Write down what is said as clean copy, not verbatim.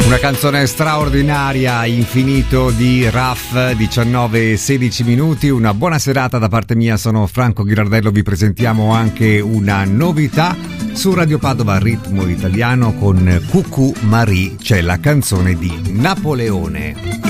Una canzone straordinaria, Infinito di Raff, 19-16 minuti. Una buona serata da parte mia, sono Franco Ghirardello. Vi presentiamo anche una novità su Radio Padova, Ritmo Italiano con Cucù Marie, c'è la canzone di Napoleone.